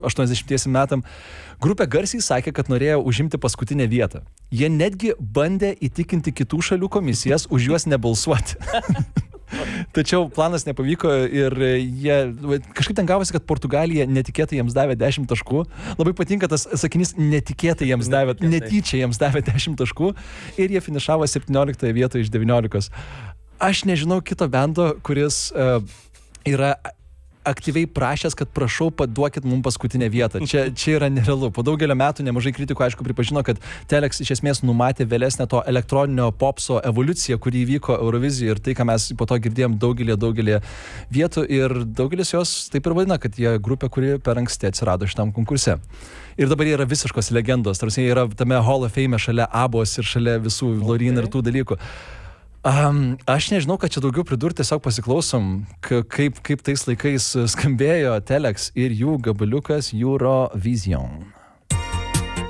80 metam. Grupė garsiai sakė, kad norėjo užimti paskutinę vietą. Jie netgi bandė įtikinti kitų šalių komisijas už juos nebalsuoti. Tačiau planas nepavyko ir jie kažkaip ten gavosi, kad Portugalija netikėtai jiems davė 10 taškų. Labai patinka tas sakinys netikėtai jiems davė, netyčia jiems davė 10 taškų ir jie finišavo 17 vietoje iš 19. Aš nežinau kito bendo, kuris yra aktyviai prašęs, kad prašau, paduokit mums paskutinę vietą. Čia yra nerealu. Po daugelio metų nemažai kritikų, aišku, pripažino, kad Telex iš esmės numatė vėlesnę to elektroninio popso evoliuciją, kuri įvyko Eurovizijoje ir tai, ką mes po to girdėjom daugelį vietų ir daugelis jos taip ir vadina, kad jie grupė, kuri per anksti atsirado šitam konkurse. Ir dabar jie yra visiškos legendos. Tarsi jie yra tame Hall of Fame šalia Abos ir šalia visų Loreen ir tų dalykų. Aš nežinau, kad čia daugiau pridurti, tiesiog pasiklausom, kaip tais laikais skambėjo Telex ir jų gabaliukas Eurovision.